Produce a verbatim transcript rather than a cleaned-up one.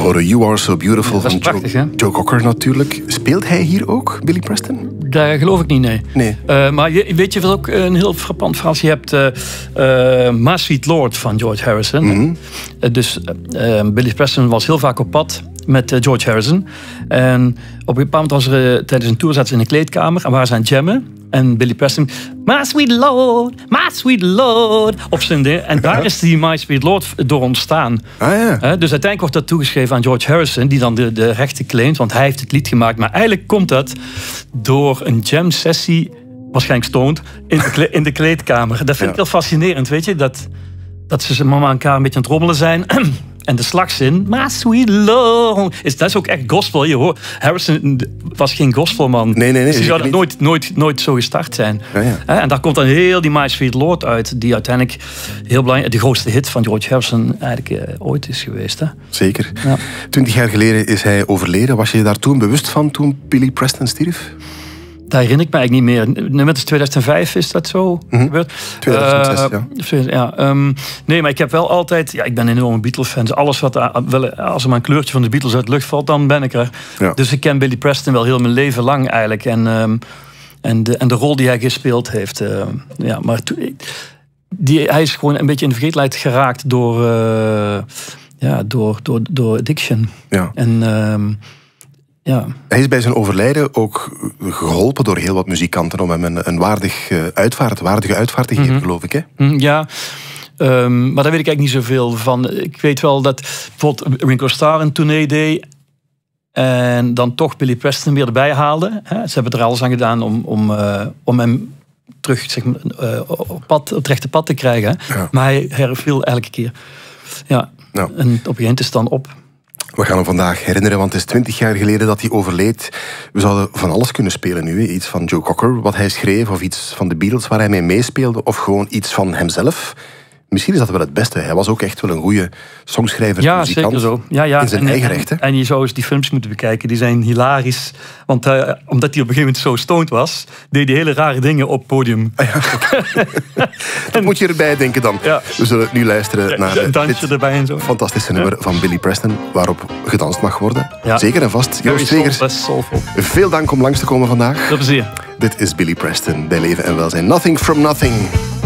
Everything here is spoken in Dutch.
horen You Are So Beautiful ja, van prachtig, Joe, Joe Cocker natuurlijk. Speelt hij hier ook, Billy Preston? Dat geloof ik niet, nee. nee. Uh, maar je, weet je wat ook een heel frappant verhaal is? Je hebt uh, uh, My Sweet Lord van George Harrison. Mm-hmm. Uh, dus uh, Billy Preston was heel vaak op pad met uh, George Harrison. En op een bepaald moment was er uh, tijdens een tour zaten ze in een kleedkamer en waren ze aan het jammen. En Billy Preston, My Sweet Lord, My Sweet Lord, op zijn ding. En daar is die My Sweet Lord door ontstaan. Ah, ja. uh, dus uiteindelijk wordt dat toegeschreven aan George Harrison, die dan de, de rechten claimt, want hij heeft het lied gemaakt. Maar eigenlijk komt dat door een jam sessie, waarschijnlijk stoned, in de, kle- in de kleedkamer. Dat vind ja. ik heel fascinerend, weet je. Dat, dat ze met elkaar een beetje aan het rommelen zijn. En de slagzin, My Sweet Lord, is, dat is ook echt gospel. Je hoort, Harrison was geen gospelman. Nee, nee, nee. Dus die zou dat nooit, nooit, nooit zo gestart zijn. Ja, ja. En daar komt dan heel die My Sweet Lord uit, die uiteindelijk heel belangrijk, de grootste hit van George Harrison eigenlijk uh, ooit is geweest. Hè? Zeker. Ja. Twintig jaar geleden is hij overleden. Was je je daar toen bewust van, toen Billy Preston stierf? Dat herinner ik me eigenlijk niet meer. Net als tweeduizend vijf is dat zo mm-hmm. gebeurd. tweeduizend zes, uh, ja. ja um, nee, maar ik heb wel altijd... Ja, ik ben een enorme Beatles-fan. Dus alles wat... Als er maar een kleurtje van de Beatles uit de lucht valt, dan ben ik er. Ja. Dus ik ken Billy Preston wel heel mijn leven lang eigenlijk. En, um, en, de, en de rol die hij gespeeld heeft. Uh, ja, maar to, die, hij is gewoon een beetje in de vergetelheid geraakt door... Uh, ja, door, door, door addiction. Ja. En... Um, Ja. Hij is bij zijn overlijden ook geholpen door heel wat muzikanten om hem een, een waardig uitvaart, waardige uitvaart te geven, mm-hmm. geloof ik. Hè? Ja, um, maar daar weet ik eigenlijk niet zoveel van. Ik weet wel dat bijvoorbeeld Ringo Starr een tournee deed en dan toch Billy Preston weer erbij haalde. Ze hebben er alles aan gedaan om, om, uh, om hem terug zeg maar, uh, op, pad, op het rechte pad te krijgen. Ja. Maar hij herviel elke keer. Ja. Nou. En op een gegeven moment is het dan op. We gaan hem vandaag herinneren, want het is twintig jaar geleden dat hij overleed. We zouden van alles kunnen spelen nu. Iets van Joe Cocker, wat hij schreef, of iets van de Beatles waar hij mee meespeelde, of gewoon iets van hemzelf. Misschien is dat wel het beste. Hij was ook echt wel een goede songschrijver, ja, muzikant. Zeker zo. Ja, ja. In zijn en, eigen en, recht. Hè? En je zou eens die films moeten bekijken. Die zijn hilarisch. Want uh, omdat hij op een gegeven moment zo stoned was, deed hij hele rare dingen op het podium. Ah, ja. Dat moet je erbij denken dan. Ja. We zullen nu luisteren ja, naar een dansje dit erbij en zo. fantastische nummer ja. van Billy Preston, waarop gedanst mag worden. Ja. Zeker en vast. Joost Twegers, veel dank om langs te komen vandaag. Veel plezier. Dit is Billy Preston bij Leven en Welzijn. Nothing from Nothing.